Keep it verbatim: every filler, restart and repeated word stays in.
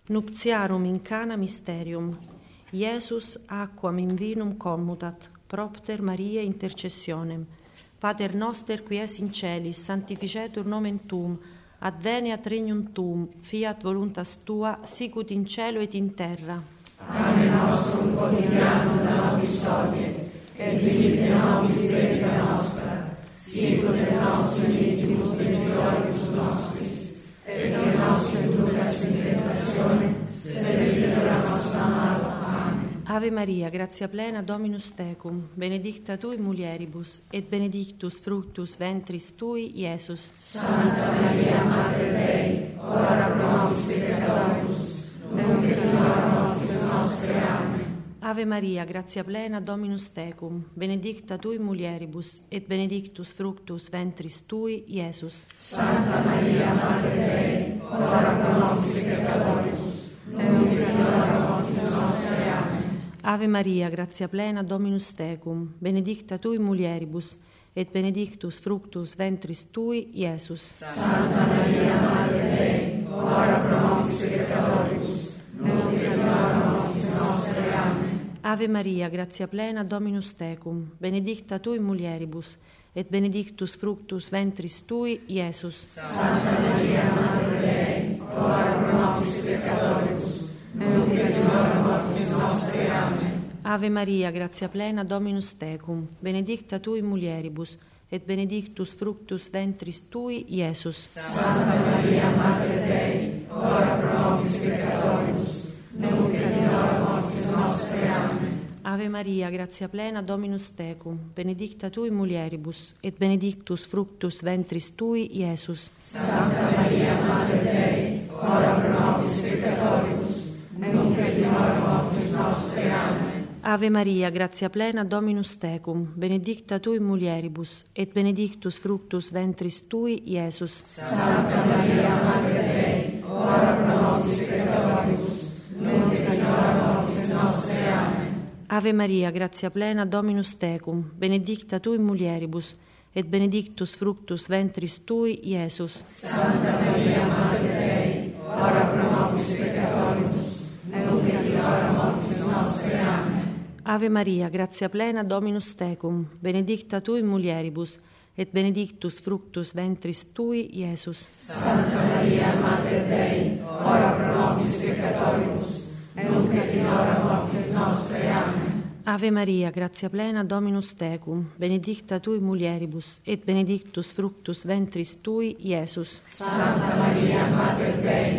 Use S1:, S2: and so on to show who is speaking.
S1: Nuptiarum in Cana mysterium. Iesus aquam in vinum commutat, propter Mariae intercessionem. Pater noster qui es in celis, sanctificetur nomen tuum, adveniat regnum tuum, fiat voluntas tua, sicut in cielo et in terra.
S2: Pane nostrum quotidianum da nobis hodie, et dimitte nobis debita nostra, sicut et nos dimittimus debitoribus nostris, et ne nos inducas in tentationem, sed libera nos a malo. Amen.
S1: Ave Maria, gratia plena, Dominus tecum, benedicta tui mulieribus, et benedictus fructus ventris tui, Iesus.
S2: Santa Maria, Mater Dei, ora pro nobis peccatoribus, nunc et in hora mortis nostre. Amen.
S1: Ave Maria, gratia plena, Dominus tecum, benedicta tui mulieribus, et benedictus fructus ventris tui, Iesus.
S2: Santa Maria, Mater Dei, ora pro nobis peccatoribus, nunc et in hora mortis nostre. Amen.
S1: Ave Maria, gratia plena, Dominus tecum, benedicta tui mulieribus, et benedictus fructus ventris tui, Iesus.
S2: Santa Maria, Mater Dei, ora pro nobis peccatoribus, nunc et in hora mortis nostre. Amen.
S1: Ave Maria, gratia plena, Dominus tecum, benedicta tui mulieribus, et benedictus fructus ventris tui, Iesus.
S2: Santa Maria, Mater Dei, ora pro nobis peccatoribus, nunc et in hora mortis nostre. Amen.
S1: Ave Maria, gratia plena, Dominus tecum, benedicta tui mulieribus, et benedictus fructus ventris tui, Iesus.
S2: Santa Maria, Mater Dei, ora pro nobis peccatoribus, nunc et in hora mortis nostre. Amen.
S1: Ave Maria, gratia plena, Dominus tecum, benedicta tui mulieribus, et benedictus fructus ventris tui, Iesus.
S2: Santa Maria, Mater Dei, ora pro nobis peccatoribus, nunc et in hora mortis nostre. Amen.
S1: Ave Maria, gratia plena, Dominus tecum, benedicta tui mulieribus, et benedictus fructus ventris tui, Iesus.
S2: Santa Maria, Mater Dei, ora pro nobis peccatoribus, nunc et in hora mortis nostre. Amen.
S1: Ave Maria, gratia plena, Dominus tecum, benedicta tui mulieribus, et benedictus fructus ventris tui, Iesus.
S2: Santa Maria, Mater Dei, ora pro nobis peccatoribus, nunc et in hora mortis nostre. Amen.
S1: Ave Maria, gratia plena, Dominus tecum, benedicta tui mulieribus, et benedictus fructus ventris tui, Iesus.
S2: Santa Maria, Mater Dei, ora pro nobis peccatoribus, nunc et in hora mortis nostre. Amen.
S1: Ave Maria, gratia plena, Dominus tecum, benedicta tui mulieribus, et benedictus fructus ventris tui, Iesus.
S2: Santa Maria, Mater Dei,